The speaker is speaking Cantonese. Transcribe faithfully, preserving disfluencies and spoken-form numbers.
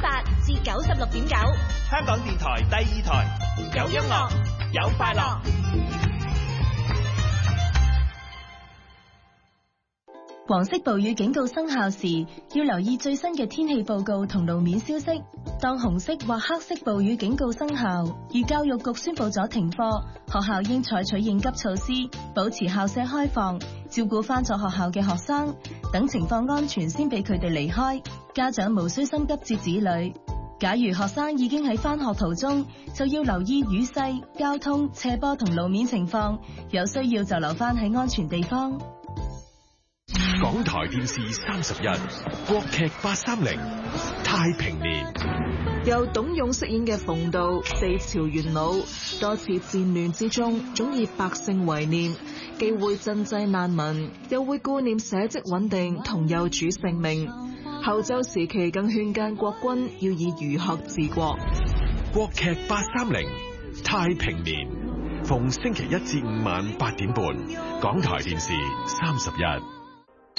八至九十六點九， 香港電台第二台，有音樂，有快樂。 黃色暴雨警告生效時，要留意最新嘅天氣報告同路面消息。當紅色或黑色暴雨警告生效，而教育局宣布咗停課，學校應採取應急措施，保持校舍開放，照顧返咗學校嘅學生，等情況安全先俾佢哋離開。家長無需心急接子女。假如學生已經喺返學途中，就要留意雨勢、交通、斜坡同路面情況，有需要就留返喺安全地方。 港台電視三十一，國劇八三零太平年， 由董勇飾演嘅馮道，四朝元老，多次戰亂之中，總以百姓為念，既會賑濟難民，又會顧念社稷穩定同幼主性命。後周時期更勸諫國君要以儒學治國。 國劇八三零太平年，逢星期一至五晚八點半，港台電視三十一。